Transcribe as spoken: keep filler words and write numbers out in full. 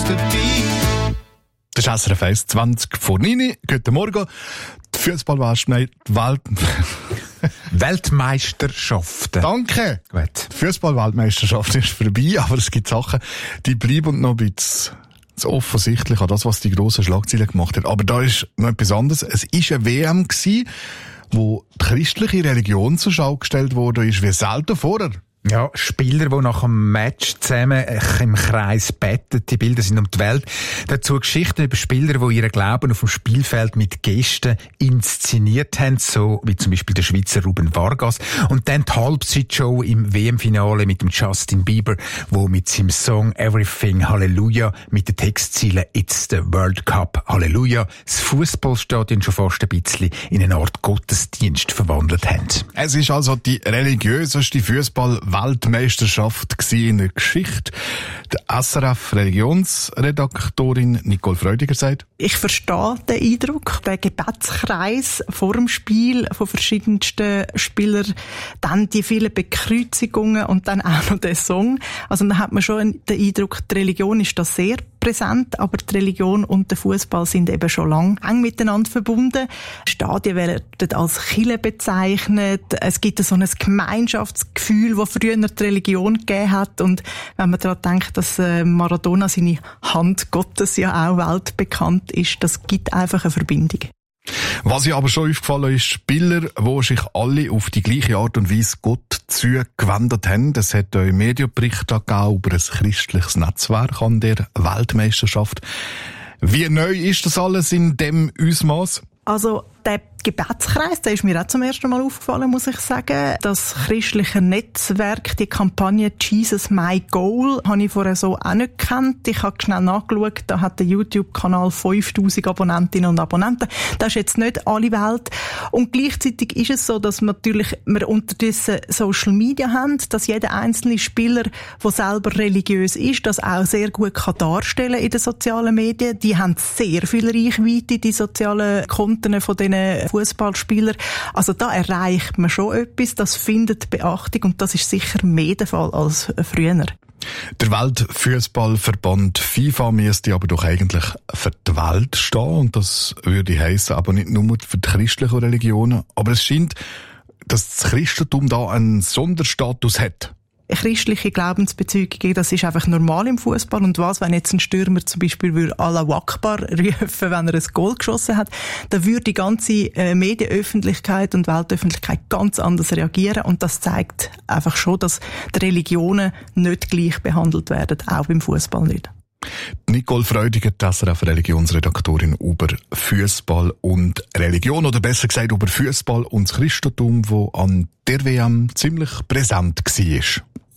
dabei. Das ist S R F eins, zwanzig vor neun. Guten Morgen. Die Fußball-Welt... Weltmeisterschaften. Danke. Gut. Die Fußball-Weltmeisterschaft ist vorbei, aber es gibt Sachen, die bleiben noch ein bisschen so offensichtlich an das, was die grossen Schlagzeilen gemacht hat. Aber da ist noch etwas anderes. Es war eine W M, wo die christliche Religion zur Schau gestellt wurde, ist wie selten vorher. Ja, Spieler, die nach dem Match zusammen im Kreis beten. Die Bilder sind um die Welt. Dazu Geschichten über Spieler, die ihren Glauben auf dem Spielfeld mit Gesten inszeniert haben, so wie zum Beispiel der Schweizer Ruben Vargas. Und dann die Halbzeitshow im W M-Finale mit dem Justin Bieber, wo mit seinem Song Everything Hallelujah mit den Textzielen It's the World Cup Hallelujah das Fußballstadion schon fast ein bisschen in eine Art Gottesdienst verwandelt haben. Es ist also die religiöseste Fußball Weltmeisterschaft in der Geschichte. Die S R F-Religionsredaktorin Nicole Freudiger sagt: Ich verstehe den Eindruck, den Gebetskreis vor dem Spiel von verschiedensten Spielern, dann die vielen Bekreuzigungen und dann auch noch der Song. Also da hat man schon den Eindruck, die Religion ist da sehr präsent, aber die Religion und der Fußball sind eben schon lange eng miteinander verbunden. Stadien werden als Kirche bezeichnet. Es gibt so ein Gemeinschaftsgefühl, das früher die Religion gegeben hat. Und wenn man daran denkt, dass Maradona seine Hand Gottes ja auch weltbekannt ist, das gibt einfach eine Verbindung. Was ja aber schon aufgefallen ist, Spieler, die sich alle auf die gleiche Art und Weise Gott zugewendet haben. Es hat einen Medienbericht gegeben über ein christliches Netzwerk an der Weltmeisterschaft. Wie neu ist das alles in dem Ausmaß? Also der Gebetskreis, der ist mir auch zum ersten Mal aufgefallen, muss ich sagen. Das christliche Netzwerk, die Kampagne Jesus My Goal, habe ich vorher so auch nicht gekannt. Ich habe schnell nachgeschaut, da hat der YouTube-Kanal fünftausend Abonnentinnen und Abonnenten. Das ist jetzt nicht alle Welt. Und gleichzeitig ist es so, dass natürlich wir unterdessen Social Media haben, dass jeder einzelne Spieler, der selber religiös ist, das auch sehr gut kann darstellen in den sozialen Medien. Die haben sehr viel Reichweite, die sozialen Konten von diesen Fußballspieler. Also da erreicht man schon etwas, das findet Beachtung und das ist sicher mehr der Fall als früher. Der Weltfußballverband FIFA müsste aber doch eigentlich für die Welt stehen und das würde heissen, aber nicht nur für die christlichen Religionen. Aber es scheint, dass das Christentum da einen Sonderstatus hat. Christliche Glaubensbezüge, das ist einfach normal im Fußball. Und was, wenn jetzt ein Stürmer zum Beispiel würde Allahu Akbar rufen, wenn er ein Goal geschossen hat, dann würde die ganze Medienöffentlichkeit und Weltöffentlichkeit ganz anders reagieren. Und das zeigt einfach schon, dass die Religionen nicht gleich behandelt werden, auch beim Fußball nicht. Nicole Freudiger, die S R F-Religionsredaktorin über Fußball und Religion, oder besser gesagt über Fußball und das Christentum, wo an der W M ziemlich präsent war.